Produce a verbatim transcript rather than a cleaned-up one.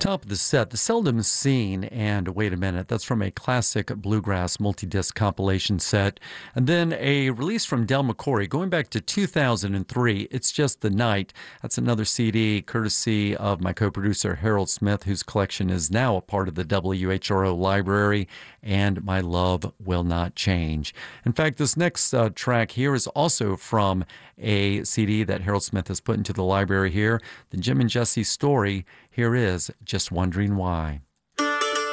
Top of the set, The Seldom Seen, and Wait a Minute. That's from a classic bluegrass multi-disc compilation set. And then a release from Del McCoury going back to two thousand three, It's Just the Night. That's another C D courtesy of my co-producer Harold Smith, whose collection is now a part of the W H R O library, and My Love Will Not Change. In fact, this next uh, track here is also from a C D that Harold Smith has put into the library here, The Jim and Jesse Story. Here is Just Wondering Why.